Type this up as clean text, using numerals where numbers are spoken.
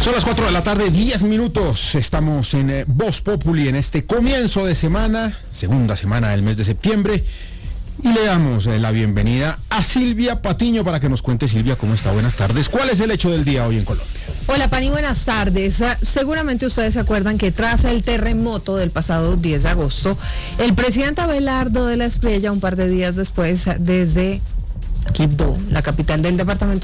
Son las 4 de la tarde, 10 minutos. Estamos en Voz Populi en este comienzo de semana, segunda semana del mes de septiembre. Y le damos la bienvenida a Silvia Patiño para que nos cuente, Silvia, ¿cómo está? Buenas tardes. ¿Cuál es el hecho del día hoy en Colombia? Hola, Pani, buenas tardes. Seguramente ustedes se acuerdan que tras el terremoto del pasado 10 de agosto, el presidente Abelardo de la Espriella, un par de días después, desde Quibdó, la capital del departamento